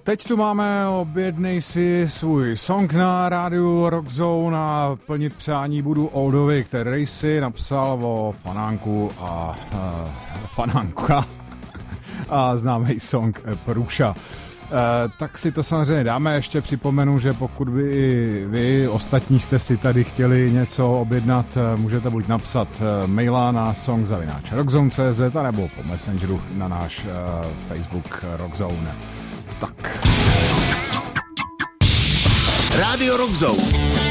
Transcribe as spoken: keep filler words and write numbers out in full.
Teď tu máme objednej si svůj song na rádiu Rockzone a plnit přání budu Oldovi, který si napsal o fanánku a uh, fanánka a známý song Průša. Uh, tak si to samozřejmě dáme, ještě připomenu, že pokud by i vy ostatní jste si tady chtěli něco objednat, můžete buď napsat maila na song zavináč rockzone tečka cz nebo po messengeru na náš uh, Facebook Rockzone. Tak. Rádio Rockzone.